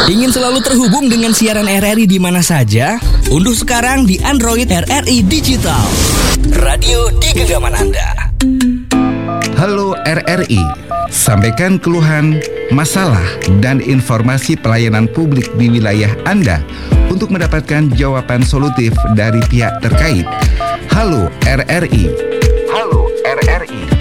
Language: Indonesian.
Ingin selalu terhubung dengan siaran RRI di mana saja? Unduh sekarang di Android RRI Digital. Radio di genggaman Anda. Halo RRI, sampaikan keluhan, masalah, dan informasi pelayanan publik di wilayah Anda untuk mendapatkan jawaban solutif dari pihak terkait. Halo RRI. Halo RRI.